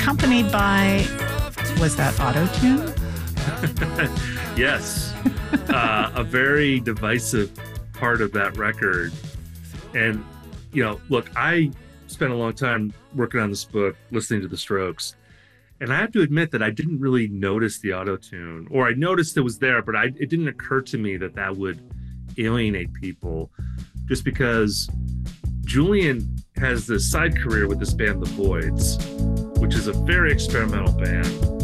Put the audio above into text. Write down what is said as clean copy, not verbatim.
accompanied by, was that auto-tune? Yes. A very divisive part of that record. And, look, I spent a long time working on this book, listening to the Strokes. And I have to admit that I didn't really notice the auto-tune, or I noticed it was there, but it didn't occur to me that would alienate people, just because Julian has this side career with this band, The Voids, which is a very experimental band.